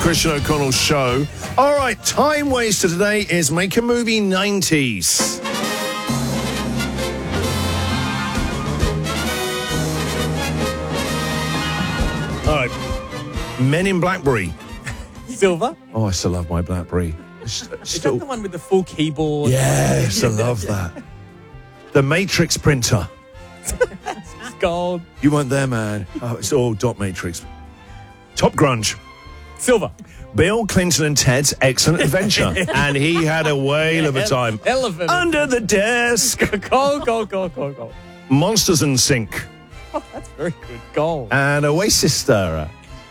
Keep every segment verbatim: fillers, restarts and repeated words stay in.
Christian O'Connell Show. All right, time waster today is Make a Movie nineties. All right, Men in Blackberry. Silver. Oh, I still love my Blackberry. Still, Is that the one with the full keyboard? Yes, I love that. The Matrix printer. It's gold. You weren't there, man. Oh, it's all dot matrix. Top Grunge. Silver. Bill Clinton and Ted's Excellent Adventure. And he had a whale of a time. Elephant. Under the desk. Gold, gold, gold, gold, gold. Monsters and Sync. Oh, that's very good. Gold. And Oasis Stirrer.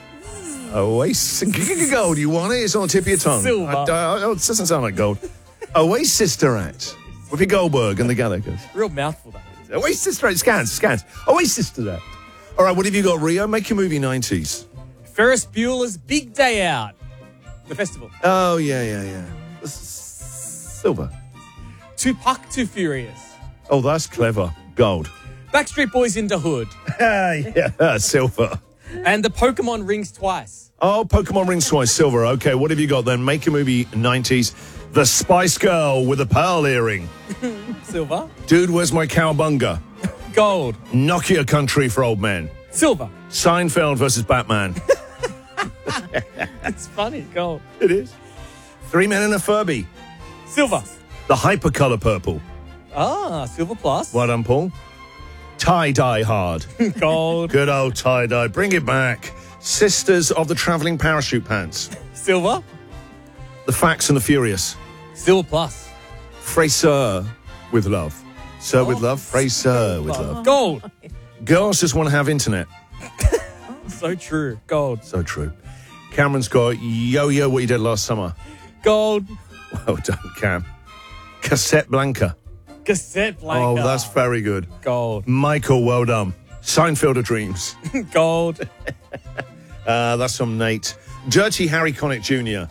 Oasis. Gold, you want it? It's on the tip of your tongue. Silver. I, I, it doesn't sound like gold. Oasis Direct. Whoopi Goldberg and the Gallagher's. Real mouthful, that is. Oasis Direct. Scans, scans. Oasis Direct. All right, what have you got, Rio? Make your movie nineties. Ferris Bueller's Big Day Out. The festival. Oh, yeah, yeah, yeah. S- Silver. Tupac Too Furious. Oh, that's clever. Gold. Backstreet Boys in the Hood. Yeah, silver. And the Pokemon Rings Twice. Oh, Pokemon Rings Twice, silver. Okay, what have you got then? Make a movie nineties. The Spice Girl with a pearl earring. Silver. Dude, where's my cowbunga? Gold. Nokia Country for Old Men. Silver. Seinfeld versus Batman. It's funny. Gold. It is. Three Men and a Furby. Silver. The Hypercolor Purple. Ah, silver plus. Well done, Paul. Tie-Dye Hard. Gold. Good old tie-dye. Bring it back. Sisters of the Travelling Parachute Pants. Silver. The Facts and the Furious. Silver plus. Fraser with love. Sir with love. Fraser with love. Gold. Girls just want to have internet. So true. Gold. So true. Cameron's got Yo-Yo What You Did Last Summer. Gold. Well done, Cam. Cassette Blanca. Cassette Blanca. Oh, that's very good. Gold. Michael, well done. Seinfeld of Dreams. Gold. Uh, that's from Nate. Dirty Harry Connick Junior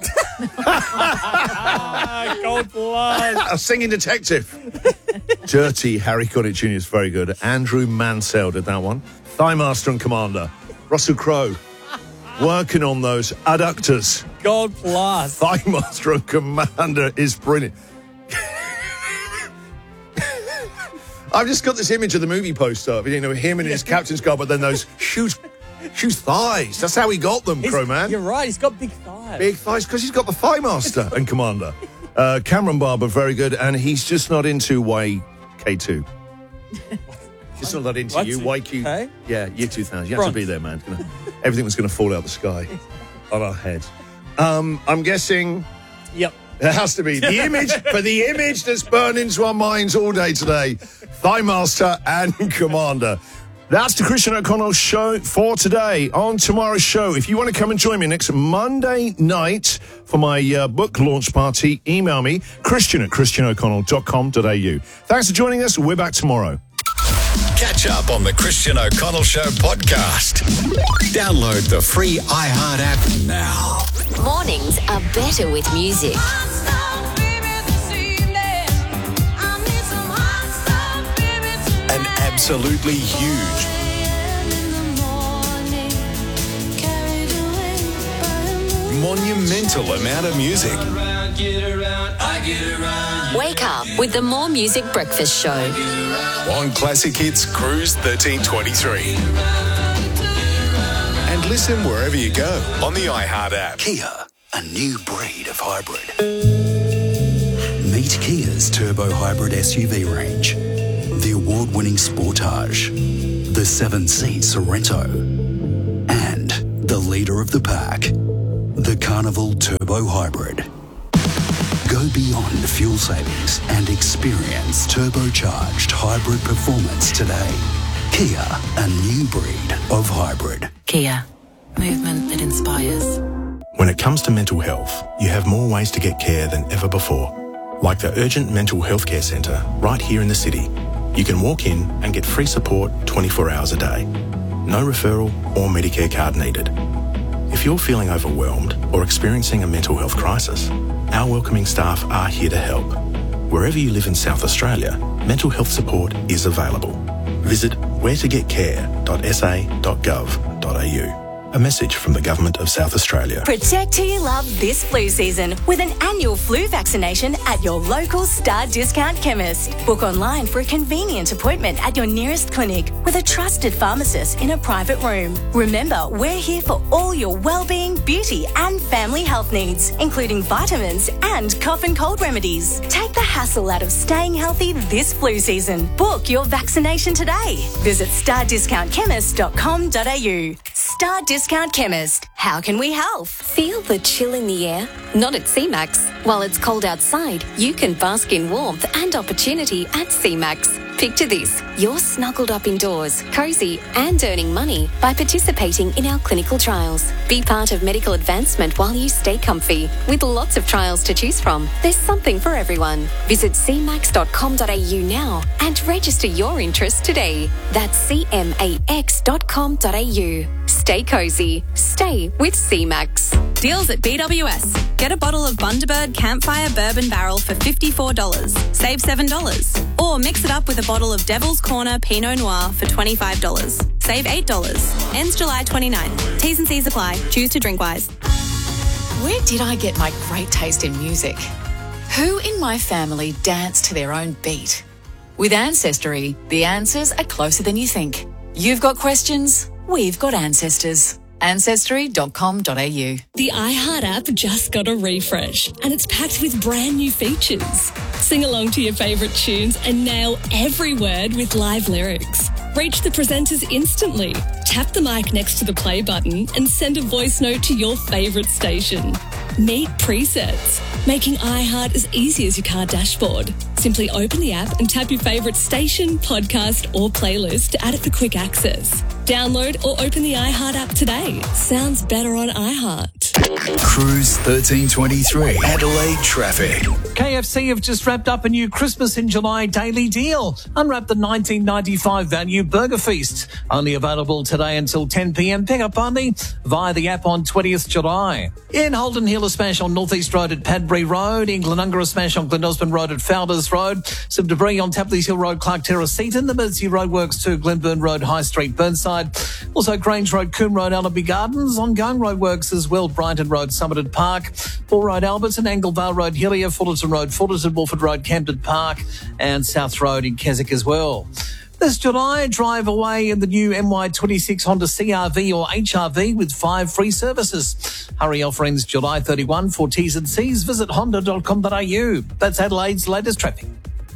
Ah, gold plus. A singing detective. Dirty Harry Connick Junior is very good. Andrew Mansell did that one. Thigh Master and Commander. Russell Crowe. Working on those adductors. Gold plus. Thigh Master and Commander is brilliant. I've just got this image of the movie poster, you know, him in his captain's car, but then those huge, huge thighs. That's how he got them, He's- Crowman. You're right. He's got big thighs. Big thighs, because he's got the Thigh Master and Commander. Uh, Cameron Barber, very good, and he's just not into Y K two. Just not that into What's you. it? Y Q. Okay. Yeah, year two thousand. You have Bronze. to be there, man. It's gonna- everything was going to fall out the sky on our heads. Um, I'm guessing Yep. it has to be the image, for the image that's burned into our minds all day today. Thigh Master and Commander. That's the Christian O'Connell Show for today. On tomorrow's show, if you want to come and join me next Monday night for my uh, book launch party, email me, Christian at christian o'connell dot com dot a u. Thanks for joining us. We're back tomorrow. Catch up on the Christian O'Connell Show podcast. Download the free iHeart app now. Mornings are better with music. And absolutely huge. Monumental amount of music. Wake up with the More Music Breakfast Show. On Classic Hits Cruise thirteen twenty-three. And listen wherever you go on the iHeart app. Kia, a new breed of hybrid. Meet Kia's turbo hybrid S U V range. The award-winning Sportage, the seven-seat Sorento, and the leader of the pack, the Carnival Turbo Hybrid. Go beyond fuel savings and experience turbocharged hybrid performance today. Kia, a new breed of hybrid. Kia, movement that inspires. When it comes to mental health, you have more ways to get care than ever before. Like the Urgent Mental Health Care Centre right here in the city. You can walk in and get free support twenty-four hours a day. No referral or Medicare card needed. If you're feeling overwhelmed or experiencing a mental health crisis, our welcoming staff are here to help. Wherever you live in South Australia, mental health support is available. Visit where to get care dot s a dot gov dot a u. A message from the Government of South Australia. Protect who you love this flu season with an annual flu vaccination at your local Star Discount chemist. Book online for a convenient appointment at your nearest clinic with a trusted pharmacist in a private room. Remember, we're here for all your well-being, beauty and family health needs, including vitamins and cough and cold remedies. Take the hassle out of staying healthy this flu season. Book your vaccination today. Visit star discount chemist dot com dot a u. Star Discount Chemist. How can we help? Feel the chill in the air? Not at C MAX. While it's cold outside, you can bask in warmth and opportunity at C MAX. Picture this, you're snuggled up indoors, cosy and earning money by participating in our clinical trials. Be part of medical advancement while you stay comfy. With lots of trials to choose from, there's something for everyone. Visit c max dot com dot a u now and register your interest today. That's c max dot com dot a u. Stay cosy. Stay with C MAX. Deals at B W S. Get a bottle of Bundaberg Campfire Bourbon Barrel for fifty-four dollars. Save seven dollars. Or mix it up with a bottle of Devil's Corner Pinot Noir for twenty-five dollars. Save eight dollars. Ends July twenty-ninth. T's and C's apply. Choose to drink wise. Where did I get my great taste in music? Who in my family danced to their own beat? With Ancestry, the answers are closer than you think. You've got questions? We've got ancestors. ancestry dot com dot a u. The iHeart app just got a refresh and it's packed with brand new features. Sing along to your favourite tunes and nail every word with live lyrics. Reach the presenters instantly. Tap the mic next to the play button and send a voice note to your favourite station. Meet presets, making iHeart as easy as your car dashboard. Simply open the app and tap your favourite station, podcast or playlist to add it for quick access. Download or open the iHeart app today. Sounds better on iHeart. Cruise thirteen twenty-three, Adelaide traffic. K F C have just wrapped up a new Christmas in July daily deal. Unwrap the nineteen ninety-five value burger feast. Only available today until ten p.m. Pick up only via the app on twentieth July. In Holden Hill, a smash on North East Road at Padbury Road. In Glenunga, a smash on Glen Osmond Road at Founders Road. Some debris on Tapley's Hill Road, Clark Terrace, Seaton. The Mersey Roadworks to Glenburn Road, High Street, Burnside. Also Grange Road, Coombe Road, Allaby Gardens. Ongoing roadworks as well, Brighton Road, Summerton Park. Paul Road, Alberton, Anglevale Road, Hillier, Fullerton Road, Fullerton, Wolford Road, Camden Park, and South Road in Keswick as well. This July, drive away in the new M Y twenty-six Honda C R V or H R V with five free services. Hurry offer ends July thirty-first. For T's and C's, visit honda dot com dot a u. That's Adelaide's latest traffic.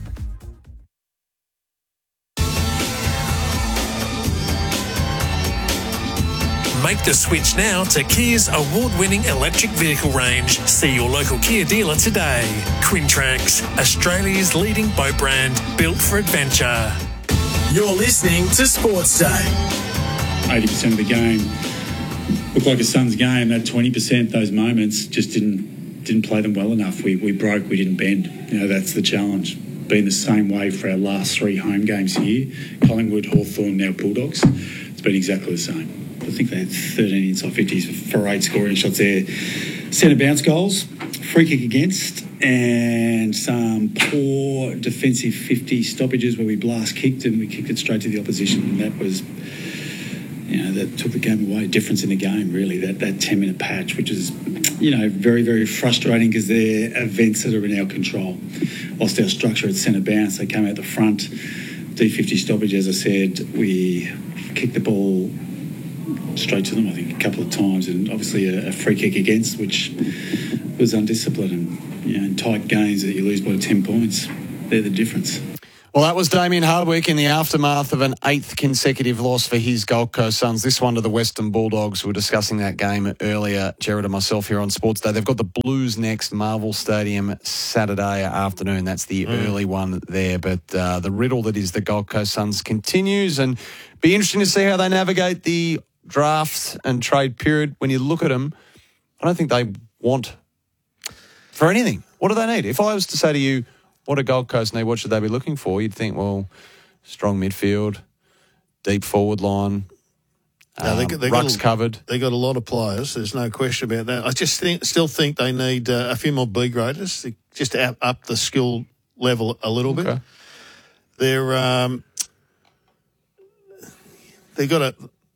Make the switch now to Kia's award-winning electric vehicle range. See your local Kia dealer today. Quintrax, Australia's leading boat brand, built for adventure. You're listening to Sports Day. eighty percent of the game looked like a Suns game. That twenty percent, those moments, just didn't didn't play them well enough. We we broke, we didn't bend. You know, that's the challenge. Been the same way for our last three home games here. Collingwood, Hawthorn, now Bulldogs. It's been exactly the same. I think they had thirteen inside fifties for eight scoring shots there. Centre bounce goals, free kick against, and some poor defensive fifty stoppages where we blast kicked and we kicked it straight to the opposition. And that was, you know, that took the game away. Difference in the game, really, that, that ten-minute patch, which is, you know, very, very frustrating because they're events that are in our control. Whilst our structure at centre bounce, they came out the front. D fifty stoppage, as I said, we kicked the ball straight to them, I think, a couple of times, and obviously a, a free kick against, which was undisciplined. And, you know, in tight games that you lose by ten points, they're the difference. Well, that was Damien Hardwick in the aftermath of an eighth consecutive loss for his Gold Coast Suns. This one to the Western Bulldogs. We were discussing that game earlier, Jared and myself here on Sports Day. They've got the Blues next, Marvel Stadium, Saturday afternoon. That's the mm. early one there. But uh, the riddle that is the Gold Coast Suns continues, and be interesting to see how they navigate the draft and trade period. When you look at them, I don't think they want for anything. What do they need? If I was to say to you, what do Gold Coast need? What should they be looking for? You'd think, well, strong midfield, deep forward line, no, um, they, they rucks got a, covered. They got a lot of players. There's no question about that. I just think, still think they need uh, a few more B graders to just to up, up the skill level a little Okay. bit. They're um, they got a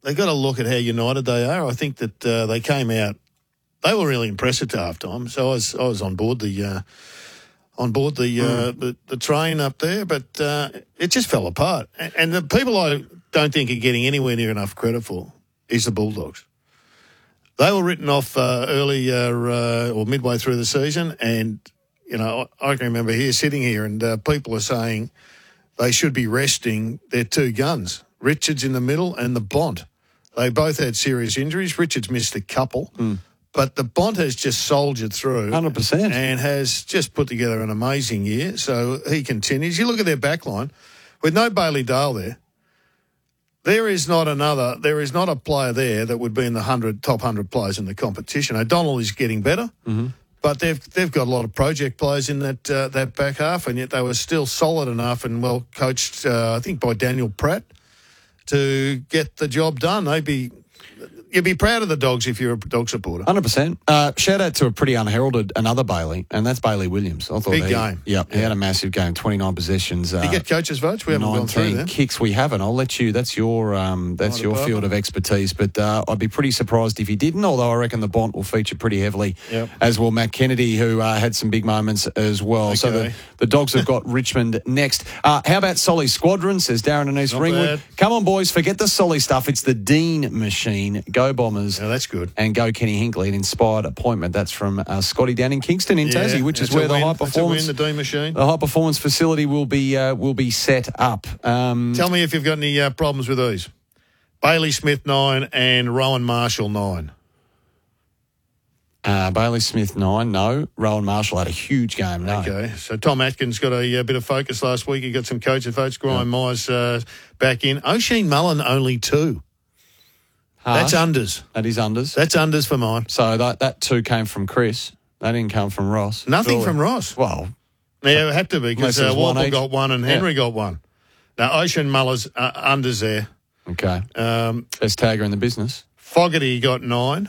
they've got to look at how united they are. I think that uh, they came out, they were really impressive to halftime. So I was I was on board the uh, on board the, uh, Mm. the the train up there, but uh, it just fell apart. And, and the people I don't think are getting anywhere near enough credit for is the Bulldogs. They were written off uh, earlier uh, or midway through the season, and you know I, I can remember here sitting here, and uh, people are saying they should be resting their two guns, Richards in the middle and the Bont. They both had serious injuries. Richards missed a couple. Mm. But the Bont has just soldiered through. one hundred percent. And has just put together an amazing year. So he continues. You look at their back line, with no Bailey Dale there, there is not another, there is not a player there that would be in the hundred top one hundred players in the competition. O'Donnell is getting better, Mm-hmm. but they've they've got a lot of project players in that uh, that back half, and yet they were still solid enough and well coached, uh, I think, by Daniel Pratt to get the job done. They'd be... You'd be proud of the Dogs if you're a dog supporter. one hundred percent. Uh, shout out to a pretty unheralded another Bailey, and that's Bailey Williams. I thought Big he, game. Yep, Yeah. he had a massive game, twenty-nine possessions. Did you uh, get coaches' votes? We haven't gone through nineteen them. kicks. We haven't. I'll let you. That's your um, that's Right your above field them. of expertise. But uh, I'd be pretty surprised if he didn't. Although I reckon the Bont will feature pretty heavily, Yep. as will Matt Kennedy, who uh, had some big moments as well. So the, Okay. the Dogs have got Richmond next. Uh, how about Solly Squadron? Says Darren and East Not Ringwood. bad. Come on, boys, forget the Solly stuff. It's the Dean machine. Go Bombers. Yeah, that's good. And go Kenny Hinkley, an inspired appointment. That's from uh, Scotty down in Kingston in Yeah, Tassie, which is it's a where the win. high It's a performance win, the D machine. the high performance facility will be uh, will be set up. Um, Tell me if you've got any uh, problems with these. Bailey Smith, nine, and Rowan Marshall, nine. uh, Bailey Smith nine, no. Rowan Marshall had a huge game, no. Okay, so Tom Atkins got a, uh bit of focus last week. He got some coaches' votes. Graham Myers uh, back in. O'Sheen Mullen, only two. Harsh. That's unders. That is unders. That's unders for mine. So that that two came from Chris. That didn't come from Ross. Nothing Surely. from Ross. Well, Yeah, it had to be because Unless uh, there's one Walpole each. got one and Yeah. Henry got one. Now, Ocean Muller's uh, unders there. okay. Um, Best tagger in the business. Fogarty got nine.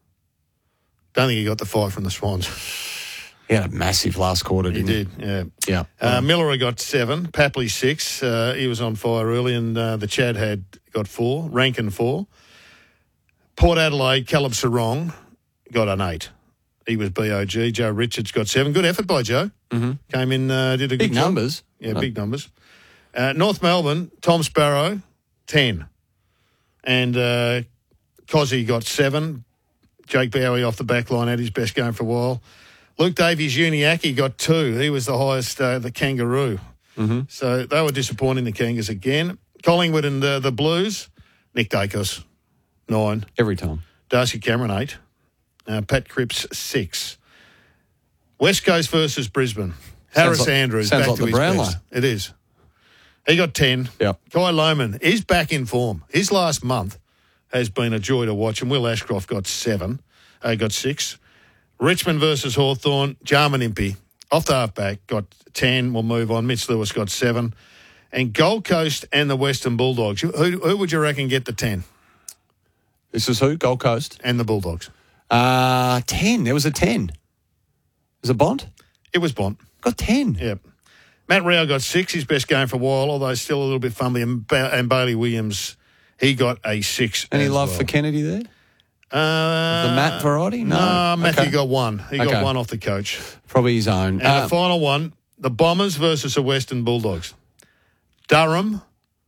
Don't think he got the five from the Swans. He had a massive last quarter, He didn't he? did, yeah. Yeah. Uh, Miller got seven. Papley six. Uh, he was on fire early, and uh, the Chad had got four. Rankin four. Port Adelaide, Caleb Sarong got an eight. He was B O G. Joe Richards got seven. Good effort by Joe. Mm-hmm. Came in, uh, did a Big good job. numbers. Yeah, No. big numbers. Uh, North Melbourne, Tom Sparrow, ten. And uh, Cozzy got seven. Jake Bowie off the back line had his best game for a while. Luke Davies Uniacke got two. He was the highest, uh, the Kangaroo. Mm-hmm. So they were disappointing, the Kangas again. Collingwood and uh, the Blues, Nick Dacos, nine. Every time. Darcy Cameron, eight. Uh, Pat Cripps, six. West Coast versus Brisbane. Harris Sounds like- Andrews sounds back like to the his Brownlow. best. It is. He got ten. Yep. Kai Lohman is back in form. His last month has been a joy to watch, and Will Ashcroft got seven. Uh, got six. Richmond versus Hawthorn. Jarman Impey, off the halfback, got ten. We'll move on. Mitch Lewis got seven. And Gold Coast and the Western Bulldogs. Who, who would you reckon get the ten? This is who? Gold Coast? And the Bulldogs. Uh, ten. There was a ten. Was it Bont? It was Bont. Got ten. Yep. Matt Rao got six, his best game for a while, although still a little bit fumbly. And, ba- and Bailey Williams, he got a six. Any as love well. for Kennedy there? Uh, The Matt variety? No. No, Matthew Okay. got one. He Okay. got one off the coach. Probably his own. And Uh, the final one, the Bombers versus the Western Bulldogs. Durham,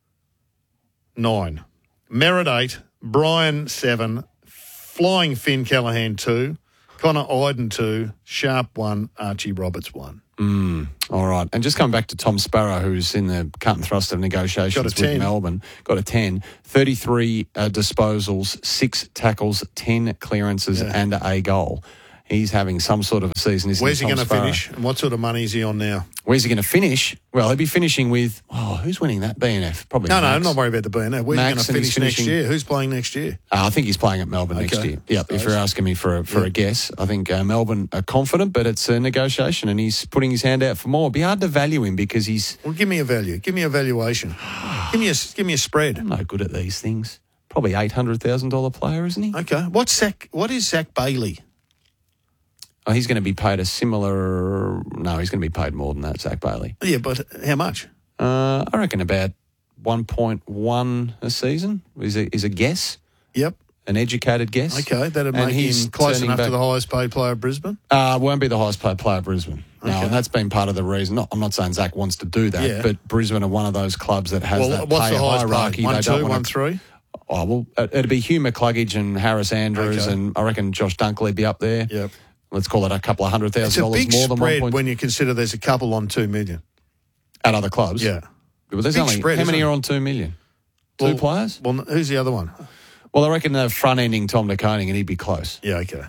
nine. Merritt, eight. Brian, seven. Flying Finn Callahan, two. Connor Iden, two. Sharp, one. Archie Roberts, one. Mm, all right. And just coming back to Tom Sparrow, who's in the cut and thrust of negotiations Got a with ten. Melbourne, got a ten. thirty-three uh, disposals, six tackles, ten clearances, Yeah. and a goal. He's having some sort of a season, isn't Where's he Tom going to Sparrow? finish? And what sort of money is he on now? Where's he going to finish? Well, he'll be finishing with, oh, who's winning that? B N F? Probably No, no, Max. I'm not worried about the B N F. Where's Max, he going to and finish he's next finishing- year? Who's playing next year? Uh, I think he's playing at Melbourne next Okay. year. Yep, if Suppose. you're asking me for a, for a guess, I think uh, Melbourne are confident, but it's a negotiation, and he's putting his hand out for more. It'd be hard to value him because he's Well, give me a value. Give me a valuation. give me a give me a spread. no good at these things. Probably eight hundred thousand dollar player, isn't he? Okay. What's Zach? What is Zach Bailey? Oh, he's going to be paid a similar. No, he's going to be paid more than that, Zach Bailey. Yeah, but how much? Uh, I reckon about one point one a season is a, is a guess. Yep. An educated guess. Okay, that'd And make he's him close turning enough back- to the highest paid player of Brisbane. Uh, won't be the highest paid player of Brisbane. No, Okay. and that's been part of the reason. Not, I'm not saying Zach wants to do that, Yeah. but Brisbane are one of those clubs that has Well, that what's pay the highest hierarchy. paid? One, They two, don't wanna- one, three? Oh, well, it- it'd be Hugh McCluggage and Harris Andrews, Okay. and I reckon Josh Dunkley would be up there. Yep. Let's call it a couple of hundred It's thousand a dollars big more than one spread point when you consider there's a couple on two million. at other clubs. Yeah. But there's Big only spread, how many isn't are it? on two million? Two Well- players. Well, who's the other one? Well, I reckon they're front ending Tom DeConing, and he'd be close. Yeah, okay.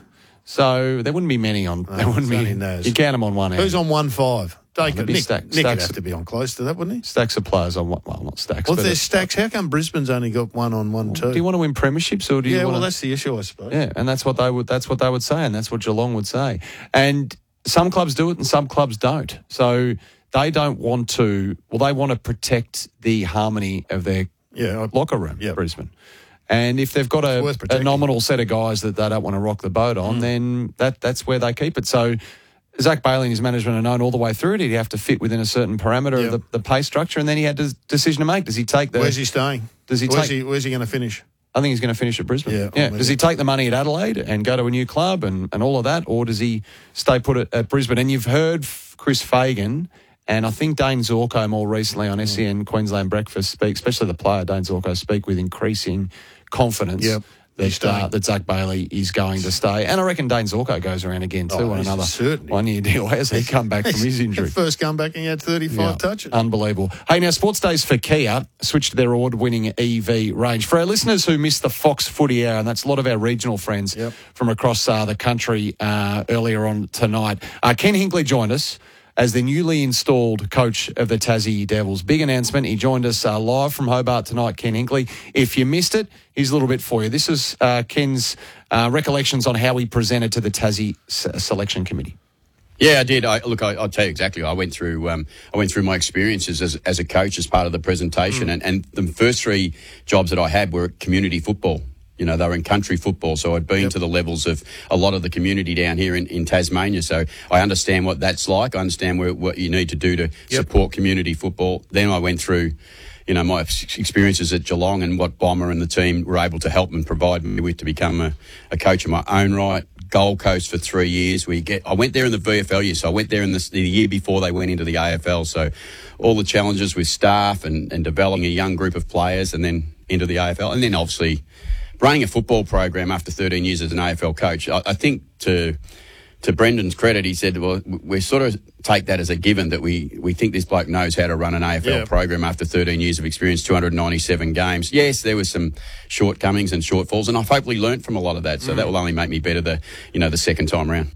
So there wouldn't be many on. No, there wouldn't it's be. only Naz. You count them on one hand. Who's on one five? They there'd could, be Nick, stack- Nick would stacks have of- to be on close to that, wouldn't he? Stacks of players on one. Well, not stacks. Well, if but there's it- stacks, how come Brisbane's only got one on one, two? do you want to win premierships or do you yeah, want well, to? that's the issue, I suppose. Yeah, and that's what they would. That's what they would say, and that's what Geelong would say. And some clubs do it, and some clubs don't. So they don't want to. Well, they want to protect the harmony of their Yeah, I- locker room, Yep. Brisbane. And if they've got It's a, worth a protecting. nominal set of guys that they don't want to rock the boat on, then that that's where they keep it. So Zach Bailey and his management are known all the way through it. He'd have to fit within a certain parameter Yep. of the, the pay structure, and then he had a decision to make. Does he take the? Where's he staying? Does he where's take? he, where's he going to finish? I think he's going to finish at Brisbane. Yeah, yeah. I'm with Does you. he take the money at Adelaide and go to a new club and, and all of that, or does he stay put at, at Brisbane? And you've heard f- Chris Fagan and I think Dane Zorko more recently on S E N Queensland Breakfast speak, especially the player Dane Zorko, speak with increasing confidence. Yep. He's That, uh, staying. that Zach Bailey is going to stay. And I reckon Dane Zorko goes around again too Oh, on he's another certainly- one-year deal. Has he come back from his injury? First comeback and he had thirty-five Yeah. touches. Unbelievable. Hey, now Sports Days for Kia switched to their award-winning E V range. For our listeners who missed the Fox Footy Hour, and that's a lot of our regional friends Yep. from across uh, the country uh, earlier on tonight, uh, Ken Hinkley joined us as the newly installed coach of the Tassie Devils. Big announcement. He joined us uh, live from Hobart tonight, Ken Hinkley. If you missed it, here's a little bit for you. This is uh, Ken's uh, recollections on how he presented to the Tassie S- Selection Committee. Yeah, I did. I, look, I, I'll tell you exactly. I went through. Um, I went through my experiences as as a coach as part of the presentation, Mm. and, and the first three jobs that I had were at community football. You know, they were in country football, so I'd been Yep. to the levels of a lot of the community down here in, in Tasmania. So I understand what that's like. I understand where, what you need to do to support community football. Then I went through, you know, my ex- experiences at Geelong and what Bomber and the team were able to help and provide me with to become a, a coach in my own right. Gold Coast for three years. We get. I went there in the V F L year, so I went there in the, the year before they went into the A F L. So all the challenges with staff and, and developing a young group of players, and then into the A F L, and then obviously running a football program after thirteen years as an A F L coach. I, I think to to Brendan's credit, he said, well, we sort of take that as a given that we, we think this bloke knows how to run an A F L Yeah. program after thirteen years of experience, two hundred ninety-seven games. Yes, there was some shortcomings and shortfalls, and I've hopefully learnt from a lot of that. So that will only make me better the, you know, the second time round.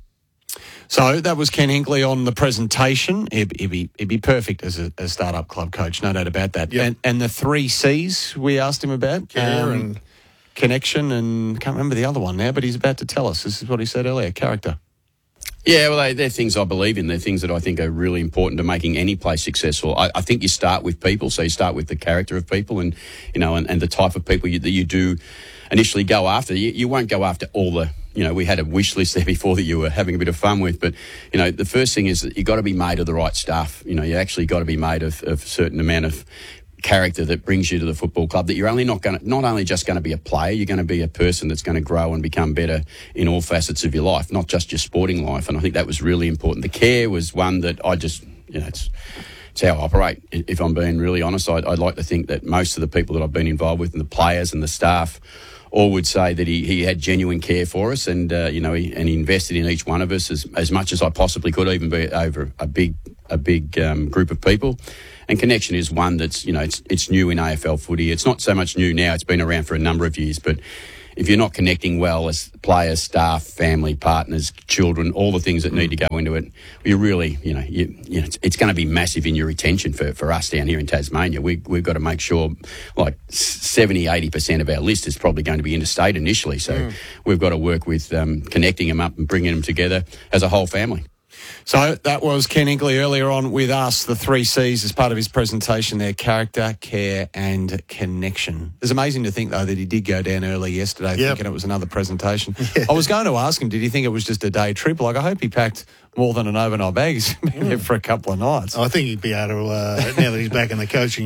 So that was Ken Hinkley on the presentation. He'd, he'd, be, he'd be perfect as a, a startup club coach, no doubt about that. Yep. And, and the three C's we asked him about. Care and- Connection and can't remember the other one now, but he's about to tell us. This is what he said earlier, character. Yeah, well, they, they're things I believe in. They're things that I think are really important to making any place successful. I, I think you start with people, so you start with the character of people and, you know, and, and the type of people you, that you do initially go after. You, you won't go after all the, you know, we had a wish list there before that you were having a bit of fun with, but, you know, the first thing is that you've got to be made of the right stuff. You know, you actually got to be made of, of a certain amount of character that brings you to the football club, that you're only not going to, not only just going to be a player, you're going to be a person that's going to grow and become better in all facets of your life, not just your sporting life. And I think that was really important. The care was one that I just, you know, it's, it's how I operate. If I'm being really honest, I'd, I'd like to think that most of the people that I've been involved with and the players and the staff all would say that he, he had genuine care for us, and uh, you know, he, and he invested in each one of us as, as much as I possibly could, even be over a big a big um, group of people. And connection is one that's, you know, it's it's new in A F L footy. It's not so much new now; it's been around for a number of years. But if you're not connecting well as players, staff, family, partners, children, all the things that need to go into it, you really, you know, you, you know, it's, it's going to be massive in your retention for, for us down here in Tasmania. We, we've got to make sure, like seventy, eighty percent of our list is probably going to be interstate initially. So Mm. we've got to work with um, connecting them up and bringing them together as a whole family. So that was Ken Hinkley earlier on with us, the three C's as part of his presentation there, character, care and connection. It's amazing to think, though, that he did go down early yesterday Yep. thinking it was another presentation. I was going to ask him, did he think it was just a day trip? Like, I hope he packed more than an overnight bag. He's been there for a couple of nights. I think he'd be able to, uh, now that he's back in the coaching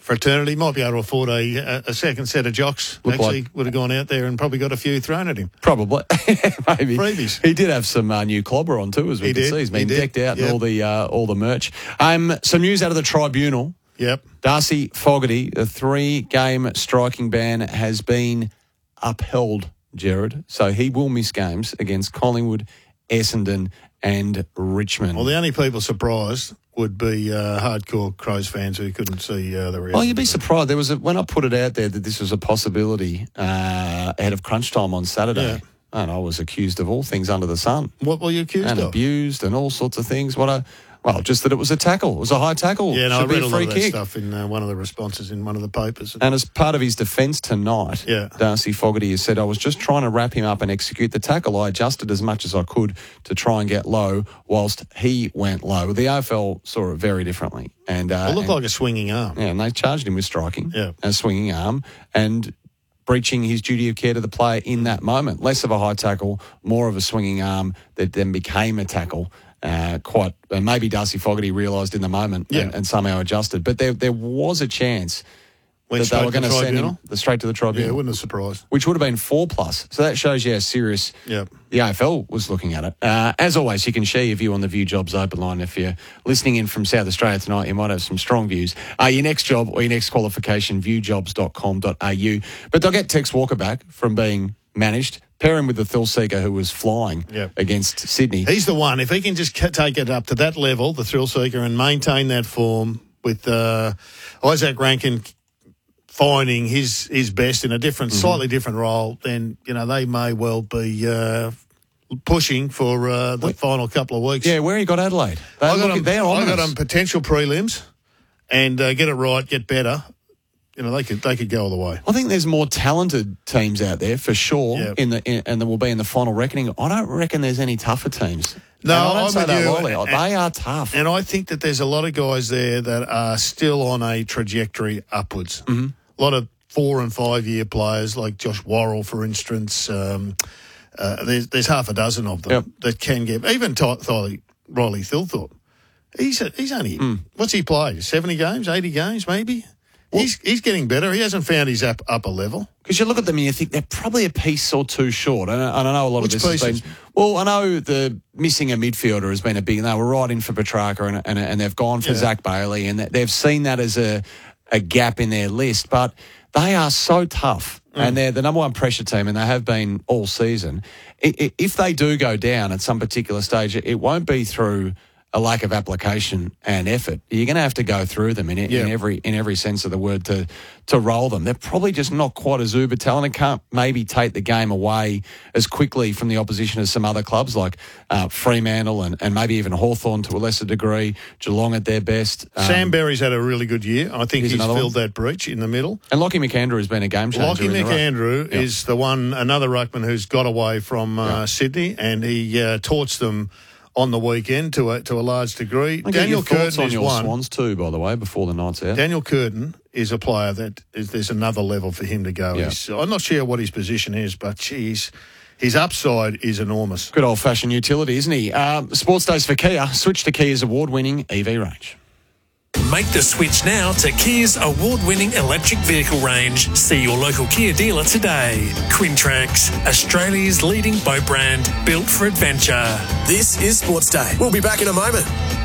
fraternity. Might be able to afford a, a second set of jocks. Look Actually, like- would have gone out there and probably got a few thrown at him. Probably. Maybe. Freebies. He did have some uh, new clobber on too, as we He can did, see. He's he been did, decked out in yep. all the uh, all the merch. Um, some news out of the tribunal. Yep. Darcy Fogarty, a three-game striking ban has been upheld, Jared. So he will miss games against Collingwood, Essendon and Richmond. Well, the only people surprised would be uh, hardcore Crows fans who couldn't see uh, the rest. Well, you'd be surprised. There was a, when I put it out there that this was a possibility uh, ahead of crunch time on Saturday, Yeah. and I was accused of all things under the sun. What were you accused and of? abused and all sorts of things. What a well, just that it was a tackle. It was a high tackle. Yeah, no, I Should be read a a lot free of that kick. stuff in uh, one of the responses in one of the papers. And as part of his defence tonight, Yeah. Darcy Fogarty has said, I was just trying to wrap him up and execute the tackle. I adjusted as much as I could to try and get low whilst he went low. The A F L saw it very differently. And uh, It looked and- like a swinging arm. Yeah, and they charged him with striking Yeah. and a swinging arm and breaching his duty of care to the player in that moment. Less of a high tackle, more of a swinging arm that then became a tackle. Uh, quite, and maybe Darcy Fogarty realised in the moment Yeah. and, and somehow adjusted. But there, there was a chance Went that they straight were to going the to send him tribunal? the, straight to the Yeah, tribunal, it wouldn't have surprised. which would have been four plus. So that shows you how serious Yep. the A F L was looking at it. Uh, as always, you can share your view on the View Jobs open line. If you're listening in from South Australia tonight, you might have some strong views. Uh, your next job or your next qualification, view jobs dot com dot a u. But they'll get Tex Walker back from being managed. Pair him with the thrill seeker who was flying Yep. against Sydney. He's the one. If he can just ca- take it up to that level, the thrill seeker, and maintain that form with uh, Isaac Rankin finding his, his best in a different, Mm-hmm. slightly different role, then, you know, they may well be uh, pushing for uh, the final couple of weeks. Yeah, where he got Adelaide. They I look got at- them, they're I got ominous. them potential prelims and uh, get it right, get better. You know, they could they could go all the way. I think there's more talented teams out there for sure, Yeah. in the in, and there will be in the final reckoning. I don't reckon there's any tougher teams. No, And I don't I'm say with that you. lightly. And- They are tough. And I think that there's a lot of guys there that are still on a trajectory upwards. Mm-hmm. A lot of four and five year players like Josh Worrell, for instance. Um, uh, there's, there's half a dozen of them Yep. that can get even Ty- Ty- Riley Thilthorpe. He's a, he's only Hmm. what's he played? Seventy games, eighty games, maybe. He's he's getting better. He hasn't found his up, upper level. Because you look at them and you think they're probably a piece or two short. And I, and I know a lot Which of this pieces? has been. Well, I know the missing a midfielder has been a big. They were right in for Petrarca and, and, and they've gone for Yeah. Zach Bailey and they've seen that as a, a gap in their list. But they are so tough Mm. and they're the number one pressure team and they have been all season. I, I, if they do go down at some particular stage, it, it won't be through a lack of application and effort. You're going to have to go through them in, in Yeah. every in every sense of the word to to roll them. They're probably just not quite as uber talented. Can't maybe take the game away as quickly from the opposition as some other clubs like uh, Fremantle and, and maybe even Hawthorn to a lesser degree. Geelong at their best. Um, Sam Berry's had a really good year. I think he's he's another filled one. that breach in the middle. and Lockie McAndrew has been a game changer. Lockie in the ruck. McAndrew Yeah. is the one, another ruckman who's got away from uh, Yeah. Sydney, and he uh, torched them on the weekend to a, to a large degree. I'll get Daniel your thoughts Curtin on is your one. Swans too, by the way, before the night's out. Daniel Curtin is a player that is, there's another level for him to go. Yeah. He's, I'm not sure what his position is, but geez, his upside is enormous. Good old-fashioned utility, isn't he? Um, sports days for Kia. Switch to Kia's award-winning E V range. Make the switch now to Kia's award-winning electric vehicle range. See your local Kia dealer today. Quintrax, Australia's leading boat brand, built for adventure. This is Sports Day. We'll be back in a moment.